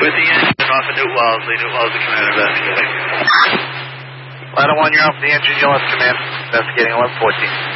With the engine off of Newt Wellesley. Newt Wellesley Command investigating. Ladder 1, you're off the engine. You'll have command investigating 1114.